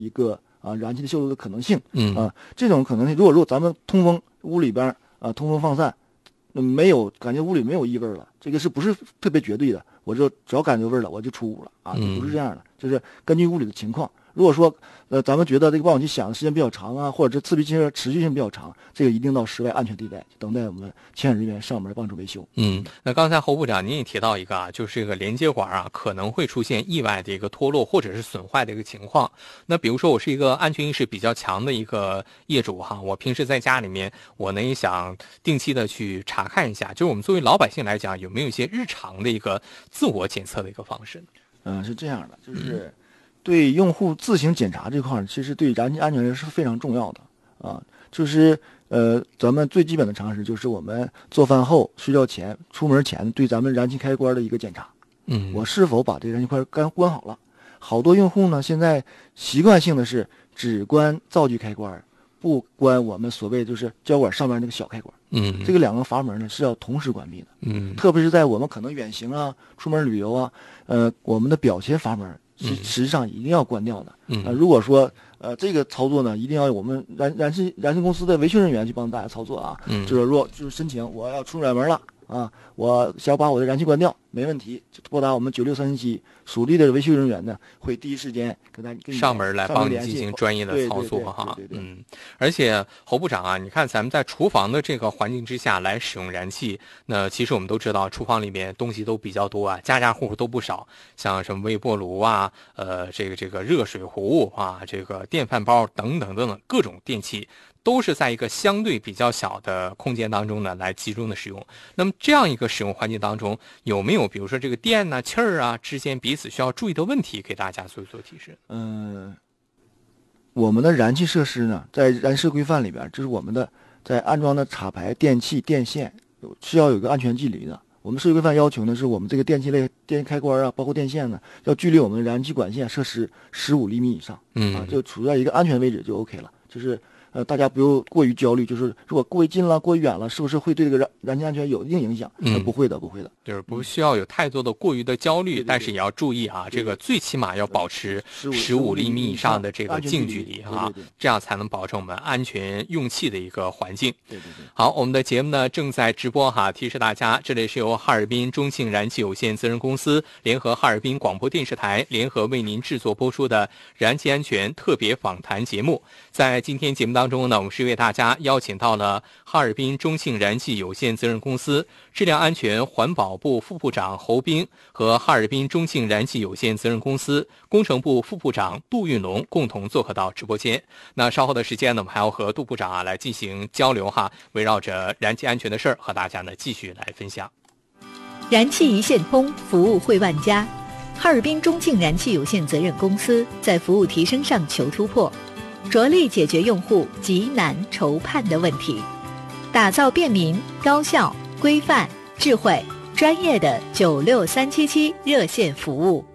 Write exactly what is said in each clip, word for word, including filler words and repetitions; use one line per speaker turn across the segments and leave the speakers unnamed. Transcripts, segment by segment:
一个啊燃气的泄漏的可能性。
嗯
啊，这种可能性，如果如果咱们通风屋里边啊通风放散，嗯，没有感觉屋里没有异味了，这个是不是特别绝对的？我就只要感觉味儿了，我就出屋了啊，就不是这样的，就是根据屋里的情况。如果说呃咱们觉得这个报警器响的时间比较长啊，或者这自闭性持续性比较长，这个一定到室外安全地带，等待我们牵引人员上门帮助维修。
嗯，那刚才侯部长您也提到一个啊，就是这个连接管啊可能会出现意外的一个脱落或者是损坏的一个情况。那比如说我是一个安全意识比较强的一个业主哈，我平时在家里面我呢也想定期的去查看一下，就是我们作为老百姓来讲，有没有一些日常的一个自我检测的一个方式呢？
嗯，是这样的，就是对用户自行检查这块儿，其实对燃气安全是非常重要的啊。就是呃，咱们最基本的常识就是我们做饭后、睡觉前、出门前对咱们燃气开关的一个检查。
嗯，
我是否把这个燃气开关关好了？好多用户呢，现在习惯性的是只关灶具开关，不关我们所谓就是胶管上面那个小开关。
嗯，
这个两个阀门呢是要同时关闭的。
嗯，
特别是在我们可能远行啊、出门旅游啊，呃，我们的表前阀门实实际上一定要关掉的。
嗯，
呃，如果说呃这个操作呢，一定要我们燃燃气燃气公司的维修人员去帮大家操作啊。
嗯，
就是若就是申请我要出远门了啊，我想把我的燃气关掉，没问题，就拨打我们九六三零七属地的维修人员呢，会第一时间跟大家
上门来帮你进行专业的操作哈。嗯，而且侯部长啊，你看咱们在厨房的这个环境之下来使用燃气，那其实我们都知道厨房里面东西都比较多啊，家家户户都不少，像什么微波炉啊，呃，这个这个热水壶啊，这个电饭煲等等等等各种电器。都是在一个相对比较小的空间当中呢来集中的使用。那么这样一个使用环境当中，有没有比如说这个电呐、气儿啊之间彼此需要注意的问题，给大家做一做提示？
嗯，我们的燃气设施呢，在燃设规范里边，就是我们的在安装的插排、电器、电线有是要有一个安全距离的。我们设计规范要求呢，是我们这个电器类电开关啊，包括电线呢，要距离我们燃气管线设施十五厘米以上，
嗯
啊，就处在一个安全位置就 OK 了，就是。呃，大家不用过于焦虑，就是如果过于近了、过于远了，是不是会对这个燃燃气安全有一定影响？
嗯，
呃、不会的，不会的，
就是不需要有太多的过于的焦虑，
对对对，
但是也要注意啊，这个最起码要保持十五厘米以上的这个近距离啊，
对对对，
这样才能保证我们安全用气的一个环境。
对对对。
好，我们的节目呢正在直播哈，提示大家，这里是由哈尔滨中庆燃气有限责任公司联合哈尔滨广播电视台联合为您制作播出的燃气安全特别访谈节目。在今天节目当中呢，我们是为大家邀请到了哈尔滨中庆燃气有限责任公司质量安全环保部副部长侯斌和哈尔滨中庆燃气有限责任公司工程部副部长杜运龙共同做客到直播间。那稍后的时间呢，我们还要和杜部长啊来进行交流哈，围绕着燃气安全的事儿和大家呢继续来分享。
燃气一线通，服务惠万家。哈尔滨中庆燃气有限责任公司在服务提升上求突破，着力解决用户急难愁盼的问题，打造便民、高效、规范、智慧、专业的九六三七七热线服务。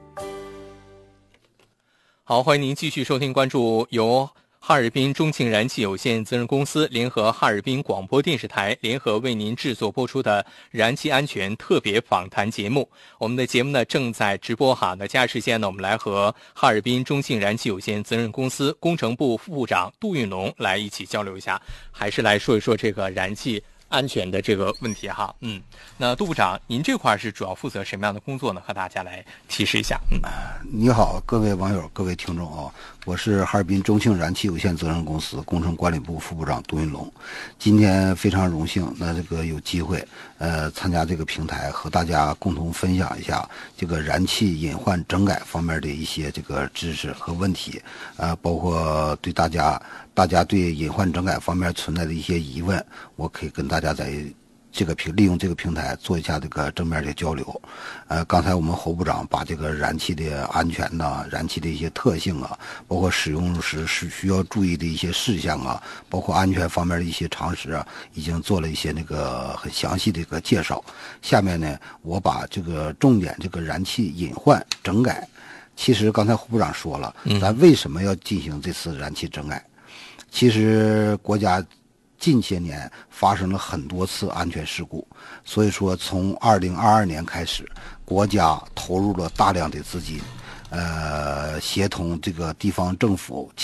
好，欢迎您继续收听关注由哈尔滨中庆燃气有限责任公司联合哈尔滨广播电视台联合为您制作播出的燃气安全特别访谈节目。我们的节目呢正在直播哈，那接下来时间呢，我们来和哈尔滨中庆燃气有限责任公司工程部副部长杜运龙来一起交流一下，还是来说一说这个燃气安全的这个问题哈。嗯，那杜部长，您这块是主要负责什么样的工作呢？和大家来提示一下。嗯，
你好，各位网友、各位听众啊，我是哈尔滨中庆燃气有限责任公司工程管理部副部长杜运龙。今天非常荣幸，那这个有机会呃参加这个平台，和大家共同分享一下这个燃气隐患整改方面的一些这个知识和问题，呃，包括对大家大家对隐患整改方面存在的一些疑问，我可以跟大家在这个平利用这个平台做一下这个正面的交流。呃，刚才我们侯部长把这个燃气的安全呐、燃气的一些特性啊，包括使用时是需要注意的一些事项啊，包括安全方面的一些常识啊，已经做了一些那个很详细的一个介绍。下面呢，我把这个重点这个燃气隐患整改，其实刚才侯部长说了，咱为什么要进行这次燃气整改？其实国家近些年发生了很多次安全事故，所以说从二零二二年开始，国家投入了大量的资金， 呃协同这个地方政府企